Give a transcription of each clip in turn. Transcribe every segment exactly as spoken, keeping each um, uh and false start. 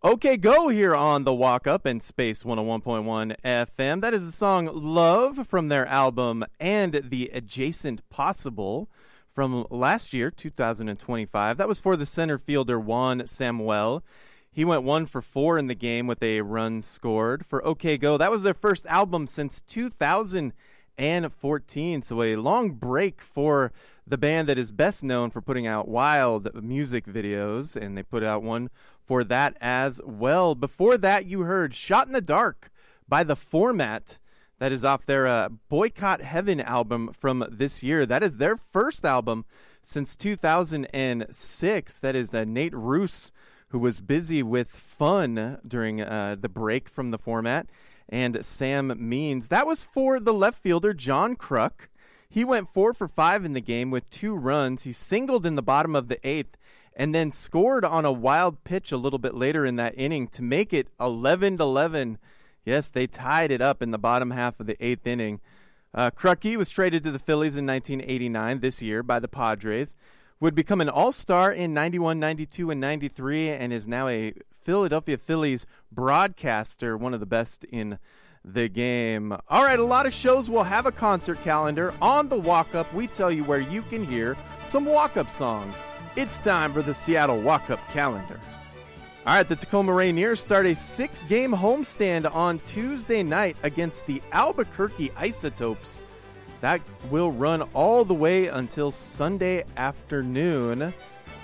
Okay, go here on the Walk Up and Space one oh one point one F M. That is the song Love from their album And the Adjacent Possible from last year, two thousand twenty-five. That was for the center fielder Juan Samuel. He went one for four in the game with a run scored. For OK Go, that was their first album since two thousand fourteen, so a long break for the band that is best known for putting out wild music videos, and they put out one for that as well. Before that, you heard Shot in the Dark by The Format. That is off their uh, Boycott Heaven album from this year. That is their first album since two thousand six. That is uh, Nate Roos, who was busy with fun during uh, the break from The Format, and Sam Means. That was for the left fielder, John Kruk. He went four for five in the game with two runs. He singled in the bottom of the eighth and then scored on a wild pitch a little bit later in that inning to make it eleven to eleven. Yes, they tied it up in the bottom half of the eighth inning. Uh, Krucky was traded to the Phillies in nineteen eighty-nine this year by the Padres, would become an all-star in ninety-one, ninety-two, and ninety-three, and is now a Philadelphia Phillies broadcaster, one of the best in the game. All right, a lot of shows will have a concert calendar. On the Walk-Up, we tell you where you can hear some walk-up songs. It's time for the Seattle Walk-Up calendar. All right, the Tacoma Rainiers start a six-game homestand on Tuesday night against the Albuquerque Isotopes. That will run all the way until Sunday afternoon.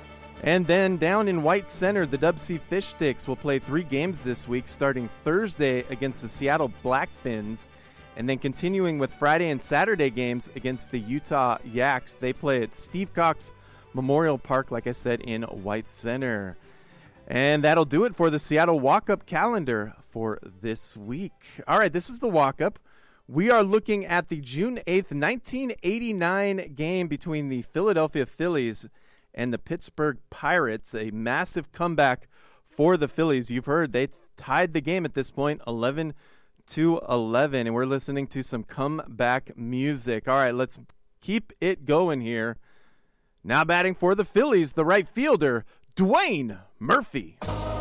And then down in White Center, the Dub C Fish Sticks will play three games this week, starting Thursday against the Seattle Blackfins, and then continuing with Friday and Saturday games against the Utah Yaks. They play at Steve Cox Memorial Park, like I said, in White Center. And that'll do it for the Seattle Walk-Up calendar for this week. All right, this is the Walk-Up. We are looking at the June eighth, nineteen eighty-nine game between the Philadelphia Phillies and the Pittsburgh Pirates, a massive comeback for the Phillies. You've heard they tied the game at this point, eleven to eleven, and we're listening to some comeback music. All right, let's keep it going here. Now batting for the Phillies, the right fielder, Dwayne Murphy.